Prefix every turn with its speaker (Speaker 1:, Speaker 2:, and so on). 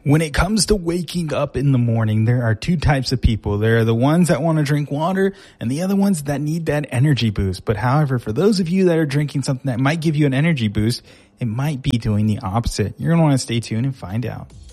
Speaker 1: When it comes to waking up in the morning, there are two types of people. There are the ones that want to drink water and the other ones that need that energy boost. But however, for those of you that are drinking something that might give you an energy boost, it might be doing the opposite. You're going to want to stay tuned and find out.